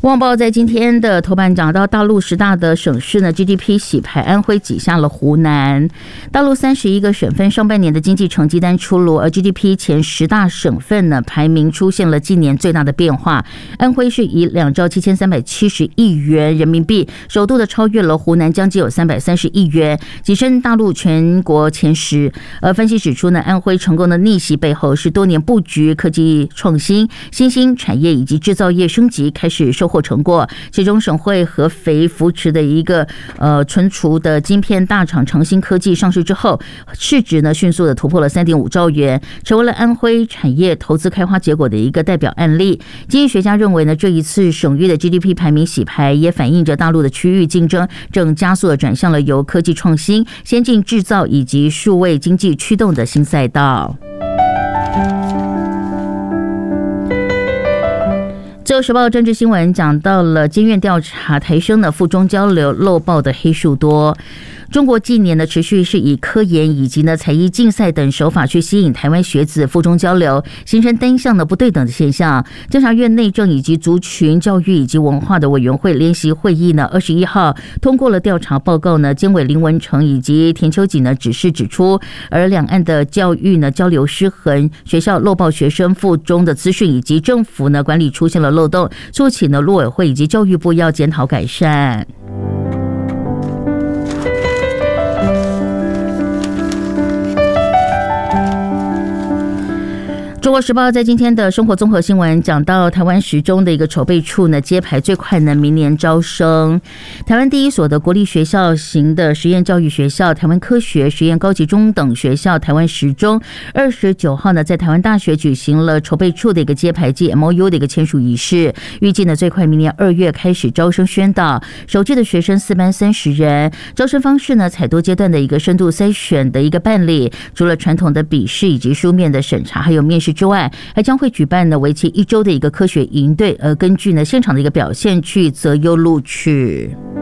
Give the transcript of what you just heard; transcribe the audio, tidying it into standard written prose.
旺报在今天的头版讲到，大陆10大的省市呢 GDP 洗牌，安徽挤下了湖南。大陆31个省份上半年的经济成绩单出炉，而 GDP 前10大省份呢排名出现了今年最大的变化。安徽是以2兆7370亿元人民币，首度的超越了湖南，将近有330亿元，跻身大陆全国前10。而分析指出呢，安徽成功的逆袭背后是多年布局科技创新、新兴产业以及制造业升级开始收获成果。其中省会合肥扶持的一个存储的晶片大厂长兴科技上市之后，市值呢迅速的突破了3.5兆元，成为了安徽产业投资开花结果的一个代表案例。经济学家认为呢，这一次省域的 GDP 排名洗牌，也反映着大陆的区域竞争正加速的转向了由科技创新、先进制造以及数位经济驱动的新赛道。自由时报政治新闻讲到了监院调查台生的附中交流漏报的黑数多。中国近年的持续是以科研以及才艺竞赛等手法去吸引台湾学子附中交流，形成单向的不对等的现象。监察院内政以及族群教育以及文化的委员会联席会议21号通过了调查报告监委林文成以及田秋瑾指出，而两岸的教育交流失衡，学校漏报学生附中的资讯，以及政府管理出现了漏洞，促请陆委会以及教育部要检讨改善。中国时报在今天的生活综合新闻讲到，台湾10中的一个筹备处揭牌，最快明年招生。台湾第一所的国立学校型的实验教育学校台湾科学实验高级中等学校台湾10中29号在台湾大学举行了筹备处的一个揭牌暨 MOU 的一个签署仪式，预计最快明年2月开始招生宣导。首届的学生4班30人，招生方式采多阶段的一个深度筛选的一个办理，除了传统的笔试以及书面的审查，还有面试之外，还将会举办为期1周的一个科学营队，而根据现场的一个表现去择优录取。